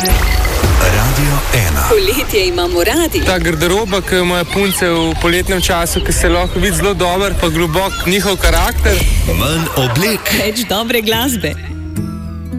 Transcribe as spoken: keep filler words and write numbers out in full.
Radio ena. Poletje imamo radi. Ta garderoba, ki imajo punce v poletnem času, ki se lahko vidi zelo dober, pa globok njihov karakter. Manj oblek. Več dobre glasbe.